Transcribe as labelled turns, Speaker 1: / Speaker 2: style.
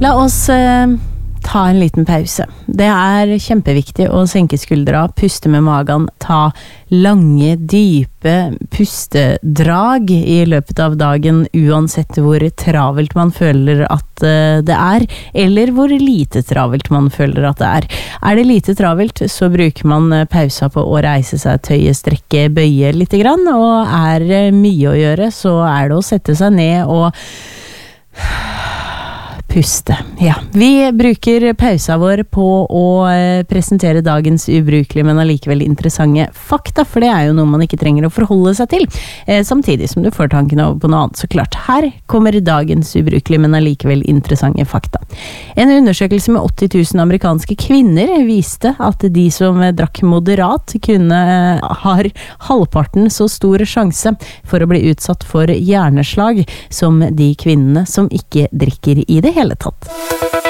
Speaker 1: La oss ta en liten pause. Det kjempeviktig å senke skuldra, puste med magen, ta lange, dype pustedrag I løpet av dagen, uansett hvor travelt man føler at det eller hvor lite travelt man føler at det det lite travelt, så bruker man pausa på å reise seg, tøye, strekke, bøye litt grann, og mye å gjøre, så det å sette seg ned og puste. Ja, vi bruker pausa vår på å presentere dagens ubrukelige, men allikevel interessante fakta, for det jo noe man ikke trenger å forholde seg til, samtidig som du får tanken over på noe annet, så klart. Her kommer dagens ubrukelige, men allikevel interessante fakta. En undersøkelse med 80 000 amerikanske kvinner viste at de som drakk moderat har halvparten så stor sjanse for å bli utsatt for hjerneslag som de kvinnene som ikke drikker I det hele tatt.